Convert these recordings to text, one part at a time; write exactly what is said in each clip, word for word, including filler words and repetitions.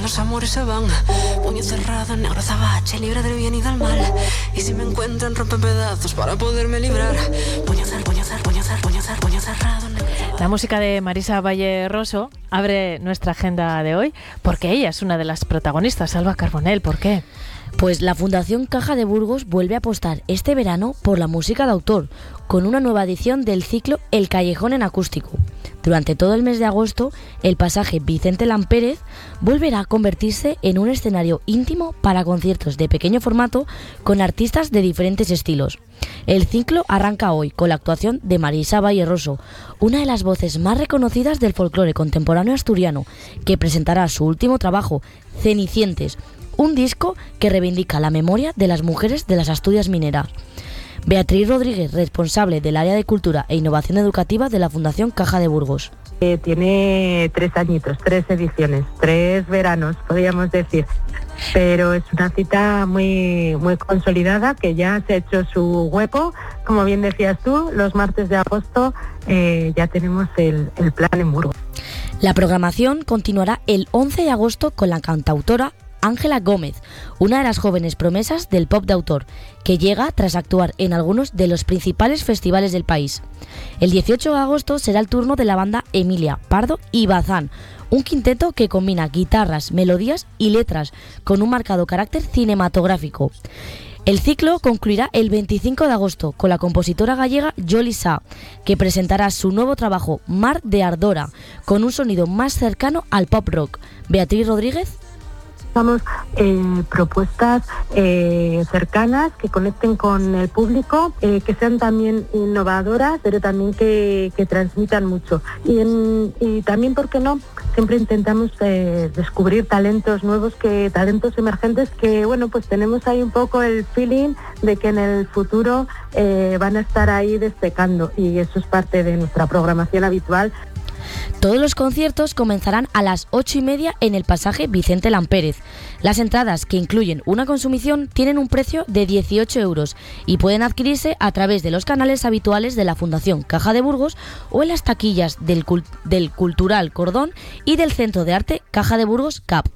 Los amores se van, puño cerrado, negro azabache, libre del bien y del mal. Y si me encuentran, rompen pedazos para poderme librar. Puño cerrado, puño cerrado, puño cerrado, puño cerrado, puño cerrado, negro azabache. La música de Marisa Valle Roso abre nuestra agenda de hoy porque ella es una de las protagonistas. Alba Carbonell, ¿por qué? Pues la Fundación Caja de Burgos vuelve a apostar este verano por la música de autor, con una nueva edición del ciclo El Callejón en acústico. Durante todo el mes de agosto, el pasaje Vicente Lampérez volverá a convertirse en un escenario íntimo para conciertos de pequeño formato con artistas de diferentes estilos. El ciclo arranca hoy con la actuación de Marisa Valle Roso, una de las voces más reconocidas del folclore contemporáneo asturiano, que presentará su último trabajo, Cenicientes, un disco que reivindica la memoria de las mujeres de las Asturias mineras. Beatriz Rodríguez, responsable del área de Cultura e Innovación Educativa de la Fundación Caja de Burgos. Eh, tiene tres añitos, tres ediciones, tres veranos, podríamos decir. Pero es una cita muy, muy consolidada, que ya se ha hecho su hueco. Como bien decías tú, los martes de agosto eh, ya tenemos el, el plan en Burgos. La programación continuará el once de agosto con la cantautora Ángela Gómez, una de las jóvenes promesas del pop de autor, que llega tras actuar en algunos de los principales festivales del país. El dieciocho de agosto será el turno de la banda Emilia, Pardo y Bazán, un quinteto que combina guitarras, melodías y letras con un marcado carácter cinematográfico. El ciclo concluirá el veinticinco de agosto con la compositora gallega Yoli Sá, que presentará su nuevo trabajo Mar de Ardora, con un sonido más cercano al pop rock. Beatriz Rodríguez. Buscamos eh, propuestas eh, cercanas, que conecten con el público, eh, que sean también innovadoras, pero también que, que transmitan mucho. Y, en, y también, ¿por qué no?, siempre intentamos eh, descubrir talentos nuevos, que talentos emergentes, que bueno, pues tenemos ahí un poco el feeling de que en el futuro eh, van a estar ahí destacando, y eso es parte de nuestra programación habitual. Todos los conciertos comenzarán a las ocho y media en el pasaje Vicente Lampérez. Las entradas, que incluyen una consumición, tienen un precio de dieciocho euros y pueden adquirirse a través de los canales habituales de la Fundación Caja de Burgos o en las taquillas del, cult- del Cultural Cordón y del Centro de Arte Caja de Burgos C A P.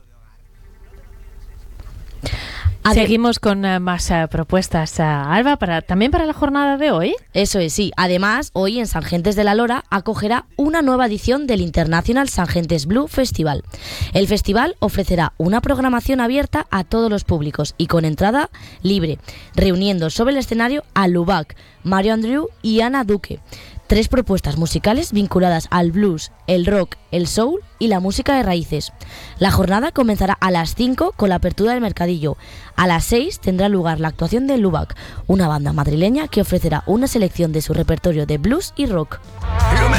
Seguimos con uh, más uh, propuestas, uh, Alba, para, también para la jornada de hoy. Eso es, sí. Además, hoy en Sangentes de la Lora acogerá una nueva edición del International Sangentes Blue Festival. El festival ofrecerá una programación abierta a todos los públicos y con entrada libre, reuniendo sobre el escenario a Lubac, Mario Andreu y Ana Duque. Tres propuestas musicales vinculadas al blues, el rock, el soul y la música de raíces. La jornada comenzará a las cinco con la apertura del mercadillo. A las seis tendrá lugar la actuación de Lubac, una banda madrileña que ofrecerá una selección de su repertorio de blues y rock.